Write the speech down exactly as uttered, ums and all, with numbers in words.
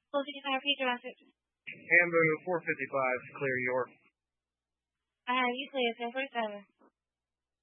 four fifty-five, repeat your message. Hamburger four fifty-five, clear York. I have you clear ten forty-seven.